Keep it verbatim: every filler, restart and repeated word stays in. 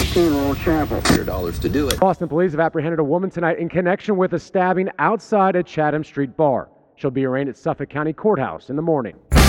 Funeral Chapel. one hundred dollars to do it. Boston police have apprehended a woman tonight in connection with a stabbing outside a Chatham Street bar. She'll be arraigned at Suffolk County Courthouse in the morning.